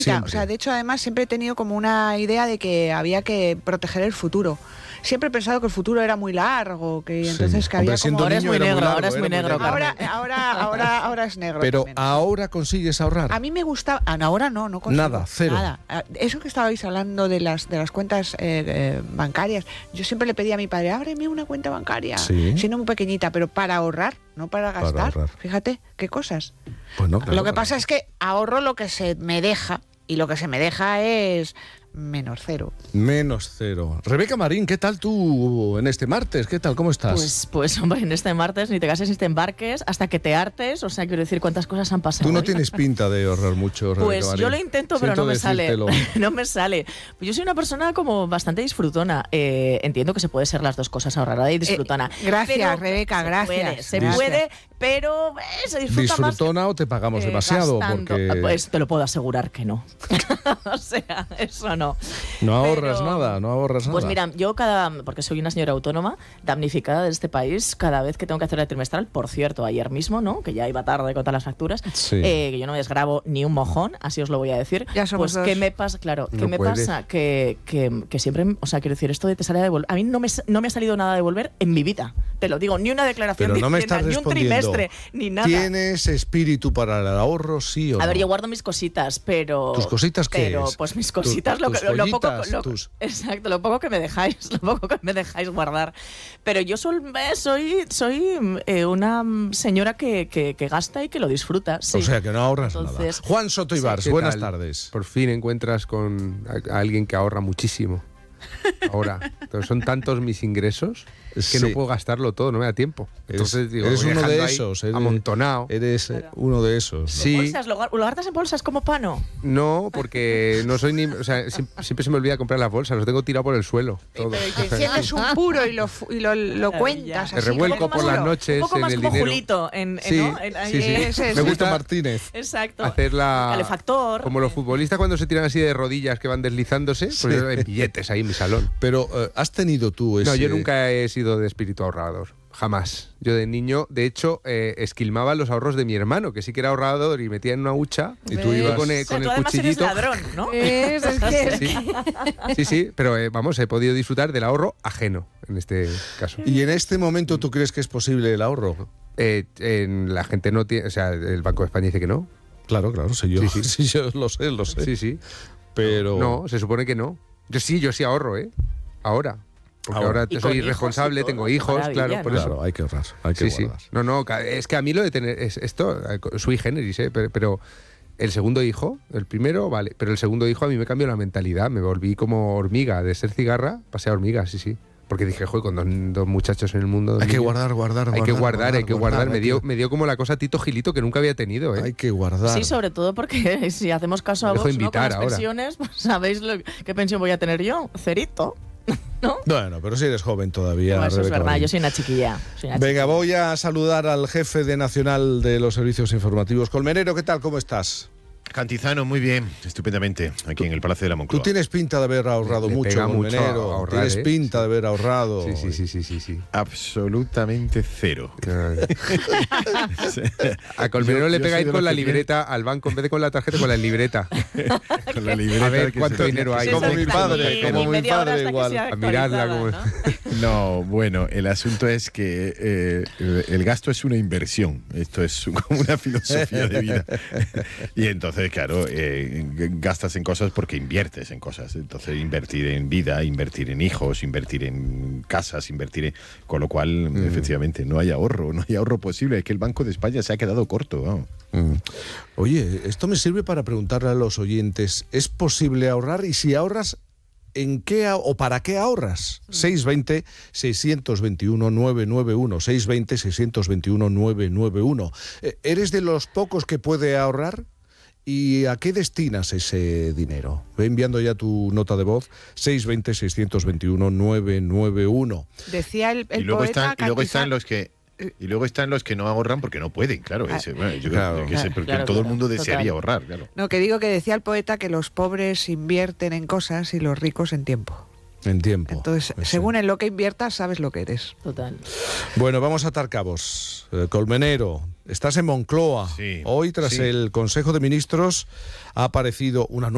O sea, de hecho, además, siempre he tenido como una idea de que había que proteger el futuro. Siempre he pensado que el futuro era muy largo, que entonces que había como... Ahora es muy negro, ahora es muy negro. Ahora es negro. Pero también. ahora consigues ahorrar. A mí me gustaba... Ahora no consigo. Nada, cero. Nada. Eso que estabais hablando de las cuentas bancarias, yo siempre le pedí a mi padre, ábreme una cuenta bancaria, siendo muy pequeñita, pero para ahorrar, no para gastar. Fíjate, qué cosas. Pues no, claro, lo que pasa es que ahorro lo que se me deja, y lo que se me deja es... -0. -0. Rebeca Marín, ¿qué tal tú en este martes? ¿Qué tal? ¿Cómo estás? Pues hombre, en este martes ni te cases ni te embarques hasta que te hartes. O sea, quiero decir, cuántas cosas han pasado. Tú no tienes pinta de ahorrar mucho, Rebeca Pues Marín. yo lo intento, pero no me sale. No me sale. Pues yo soy una persona como bastante disfrutona. Entiendo que se puede ser las dos cosas, ahorrada y disfrutona. Gracias, pero Rebeca, gracias. Se puede, pero se disfruta más. ¿Disfrutona o te pagamos demasiado? Porque... Pues te lo puedo asegurar que no. O sea, eso no. No ahorras nada. Pues mira, yo porque soy una señora autónoma, damnificada de este país, cada vez que tengo que hacer el trimestral, por cierto, ayer mismo, ¿no? Que ya iba tarde con todas las facturas, que yo no desgrabo ni un mojón, así os lo voy a decir. Ya somos dos. ¿Qué me pasa? Claro, ¿qué me pasa? Que siempre, o sea, quiero decir, esto de te sale a devolver, a mí no me ha salido nada a devolver en mi vida, te lo digo, ni una declaración de Hacienda, ni un trimestre, ni nada. ¿Tienes espíritu para el ahorro, sí o no? A ver, yo guardo mis cositas, pero... ¿Tus cositas qué pero, es? Pues mis cositas, exacto, lo poco que me dejáis guardar. Pero yo soy una señora que gasta y que lo disfruta. Sí. O sea, que no ahorras nada. Juan Soto Ibars, buenas tardes. Por fin encuentras con a alguien que ahorra muchísimo. Ahora, entonces son tantos mis ingresos que no puedo gastarlo todo, no me da tiempo. Entonces digo, eres uno de esos, amontonado. Eres uno de esos. ¿No? Sí. ¿Bolsas? ¿Lo guardas en bolsas como Pano? No, porque no soy ni... O sea, siempre se me olvida comprar las bolsas, los tengo tirado por el suelo. Todo. Pero te enciendes un puro y lo cuentas. Me revuelco por las noches un poco más en el como dinero. Julito. Sí. Me gusta Martínez. Exacto. Hacer calefactor. Como los futbolistas cuando se tiran así de rodillas que van deslizándose, pues yo hay billetes ahí en mi salón. Pero ¿has tenido tú ese...? No, yo nunca he sido de espíritu ahorrador. Jamás. Yo de niño, de hecho, esquilmaba los ahorros de mi hermano, que sí que era ahorrador y metía en una hucha y tú ibas con el cuchillito. Eres ladrón, ¿no? Sí, pero vamos, he podido disfrutar del ahorro ajeno en este caso. ¿Y en este momento tú crees que es posible el ahorro? La gente no tiene, o sea, el Banco de España dice que no. Claro, sí, yo lo sé. Sí. Pero... No, se supone que no. Yo sí ahorro, Ahora. Porque ahora soy irresponsable, tengo hijos, claro, por eso. Hay que ahorrar, hay que guardar. No, es que a mí lo de tener esto, sui generis, pero el segundo hijo, el primero, vale, pero el segundo hijo a mí me cambió la mentalidad, me volví como hormiga, de ser cigarra, pasé a hormiga, sí. Porque dije, joder, con dos muchachos en el mundo... Hay que guardar. Hay que guardar. Me dio como la cosa Tito Gilito que nunca había tenido, Hay que guardar. Sí, sobre todo porque si hacemos caso a vos, ¿no? Con las pensiones, pues ¿sabéis qué pensión voy a tener yo? Cerito. ¿No? Bueno, pero si eres joven todavía. No, eso es verdad, yo soy una chiquilla. Venga, voy a saludar al jefe de Nacional de los Servicios Informativos. Colmenero, ¿qué tal? ¿Cómo estás? Cantizano, muy bien, estupendamente, aquí en el Palacio de la Moncloa. Tú tienes pinta de haber ahorrado mucho, Colmenero. Ahorrar, tienes pinta de haber ahorrado. Sí. Absolutamente cero. A Colmenero le pegáis con la libreta al banco, en vez de con la tarjeta, con la libreta. Con la libreta. A ver cuánto dinero hay. Como mi padre, igual. A mirarla como... No, bueno, el asunto es que el gasto es una inversión. Esto es como una filosofía de vida. Y entonces, claro, gastas en cosas porque inviertes en cosas. Entonces, invertir en vida, invertir en hijos, invertir en casas, con lo cual, efectivamente, no hay ahorro posible. Es que el Banco de España se ha quedado corto. Oye, esto me sirve para preguntarle a los oyentes, ¿es posible ahorrar? Y si ahorras, ¿en qué o para qué ahorras? 620-621-991, 620-621-991. ¿Eres de los pocos que puede ahorrar? ¿Y a qué destinas ese dinero? Ve enviando ya tu nota de voz, 620-621-991. Decía el y luego poeta... Y luego están los que no ahorran porque no pueden, claro. Todo el mundo desearía ahorrar, claro. No, que digo que decía el poeta que los pobres invierten en cosas y los ricos en tiempo. En tiempo. Entonces, pues según en lo que inviertas, sabes lo que eres. Total. Bueno, vamos a atar cabos. Colmenero, estás en Moncloa. Sí, Hoy, tras el Consejo de Ministros, ha aparecido una nueva